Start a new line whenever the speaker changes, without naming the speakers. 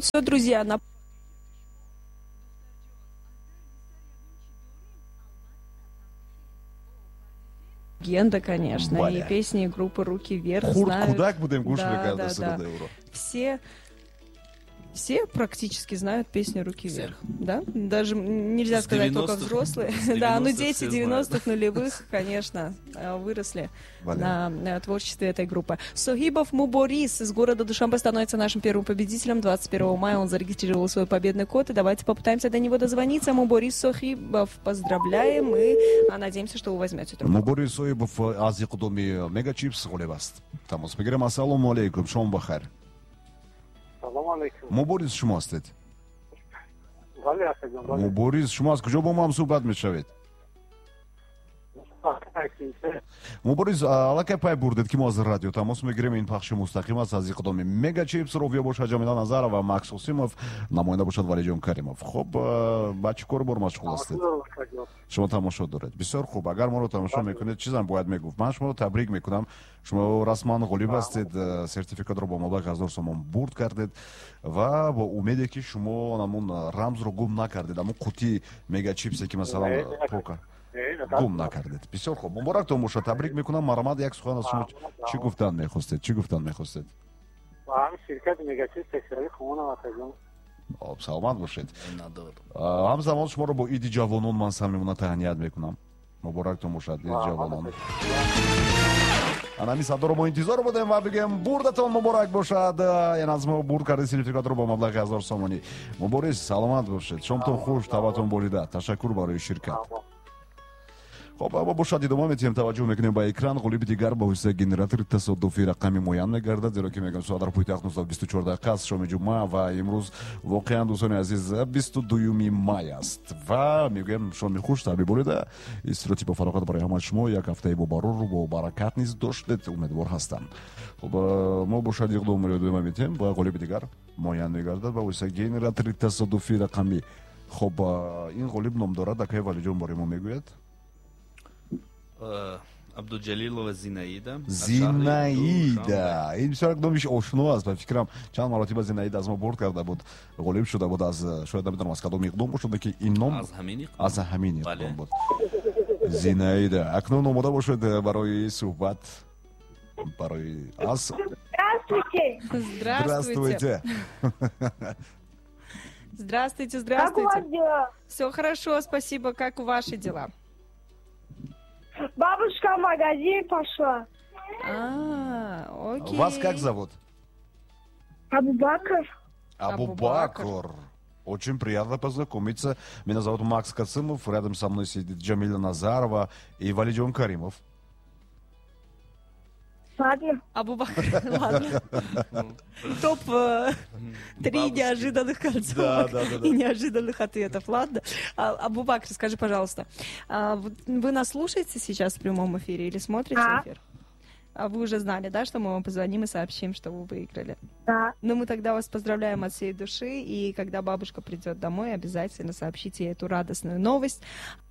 Все, друзья, на легенда, конечно,
Валя.
и песни группы «Руки вверх»
Хурт
знают.
Кудак будем кушать,
Да,
оказывается,
да,
до
да.
евро.
Все практически знают песню «Руки
Все.
вверх», да? Даже нельзя
С
сказать только
90-х.
взрослые.
С
Да, ну
90-х
дети
все знают.
90-х, нулевых, конечно, выросли
Валя.
на творчестве этой группы. Сохибов Муборис из города Душанбе становится нашим первым победителем. 21 мая он зарегистрировал свой победный код, и давайте попытаемся до него дозвониться. Муборис Сохибов, поздравляем, и надеемся, что вы возьмете трубку.
Муборис Соебов азиқудоми мегачипс ғолебаст. Тамос мегирем ассалому алейкум, шом бахар.
Салом алейкум.
Муборис шумо ҳастед?
Бале ҳастем.
Муборис шумо аз куҷо бо мо ҳам суҳбат мешавед? муборис аллакай пай бурдед ки мо аз радио тамос мегирем. Ин пахши мустақим аст аз иқдоми мегачипс. Ровия бошад ҷамила назарова, Макс Осимов, намоянда бошад Валиҷон Каримов. Хуб, ба чӣ кор бор машғул ҳастед? шумо тамошо доред. Бисёр хуб. Агар моро тамошо мекунед чизам бояд мегуфт. Ман шуморо табрик мекунам. шумо расман ғолиб ҳастед. Сертификатро бо маблағи 1000 сомон бурд кардед ва бо умеде ки шумо намун рамзро гум накардед. Амун қутии мегачипсе ки масалан пока гум накардед. Бисёр хуб. Муборактон бошад. Табрик мекунам. Марамад як сухан аз шумо чӣ гуфтан мехостед? Чӣ гуфтан мехостед?
ҳам ширкати мегачипс текстилии хумона ватазон.
саломат бошед.
Надор.
ҳамзамон шуморо бо иди ҷавонон ман самимона таҳният мекунам. муборактон бошад иди ҷавонон. анами садоро мо интизор будем ва бигем бурдатон муборак бошад. ин аз мо бурд карди сертификатро бо маблағи 1000 сомонӣ. муборис саломат бошед. шомтон хуш, таватон борида. ташаккур барои ширкат. خب اما باشد ادامه میتیم توجه میکنیم به اکران. قالب دیگر با واسطه گنراتور تصادفی رقمی معین میگردد، زیرا که میگم صادر پایتخت 1924 قصد شام جمعه و امروز واقعا دوستان عزیز 22 مای است و میگم شام خوش تابع بوده. استراتی با فراغت برای همه شما یک هفته مبارک و برکت نیز داشتید، امیدوار هستم. خب ما باشد اقدام رو ادامه میتیم با قالب دیگر معین میگردد با واسطه گنراتور تصادفی رقمی. خب این قالب نام دارد که ولی جون برای ما میگوید
عبدالجلیلова Зинаида.
Зинаида. این بسیار نامش آشنا است. من فکرم چند مرتبه زیناید از ما برد کرده بود. غالب شده بود از شاید نمیدونم از کدام اقدام بوده که این نام از همین اقدام بود. زیناида. اکنون آماده باشید برای صحبت برای از
Здравствуйте. Здравствуйте, здравствуйте.
Как у вас дела?
Все хорошо, спасибо. Как ваши дела?
Бабушка в магазин пошла.
Окей.
Вас как зовут?
Абубакр.
Абубакр. Очень приятно познакомиться. Меня зовут Макс Кацимов. Рядом со мной сидит Джамиля Назарова и Валиджон Каримов.
Ладно.
Абубакр, ладно. Топ-3 неожиданных концовок и неожиданных ответов. Ладно. Абубакр, скажи, пожалуйста, вы нас слушаете сейчас в прямом эфире или смотрите эфир? А вы уже знали, да, что мы вам позвоним и сообщим, что вы выиграли?
Да.
Ну, мы тогда вас поздравляем от всей души, и когда бабушка придет домой, обязательно сообщите ей эту радостную новость.